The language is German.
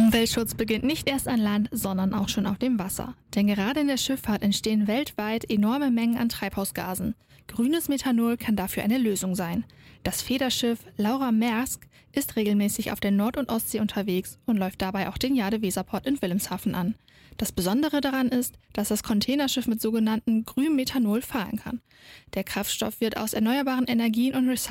Umweltschutz beginnt nicht erst an Land, sondern auch schon auf dem Wasser. Denn gerade in der Schifffahrt entstehen weltweit enorme Mengen an Treibhausgasen. Grünes Methanol kann dafür eine Lösung sein. Das Federschiff Laura Maersk ist regelmäßig auf der Nord- und Ostsee unterwegs und läuft dabei auch den Jade-Weserport in Wilhelmshaven an. Das Besondere daran ist, dass das Containerschiff mit sogenanntem grünem Methanol fahren kann. Der Kraftstoff wird aus erneuerbaren Energien und